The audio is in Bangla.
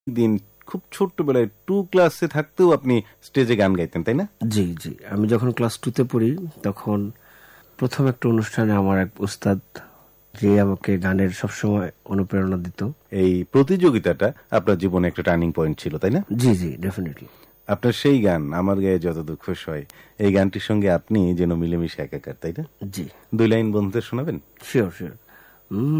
দিন খুব ছোট্টবেলায় 2 ক্লাসে থাকতেও আপনি স্টেজে গান গাইতেন, তাই না? জি জি, আমি যখন ক্লাস 2-তে পড়ি তখন প্রথম একটা অনুষ্ঠানে আমার এক উস্তাদ যে আমাকে গানের সবসময় অনুপ্রেরণা দিত। এই প্রতিযোগিতাটা আপনার জীবনে একটা টার্নিং পয়েন্ট ছিল, তাই না? জি জি, ডেফিনেটলি। আপনার সেই গান আমার গায়ে যত দুঃখ সয়, এই গানটির সঙ্গে আপনি যেন মিলেমিশে একাকার, তাই না? জি, 2 লাইন বন্ধুদের শোনাবেন? Sure sure.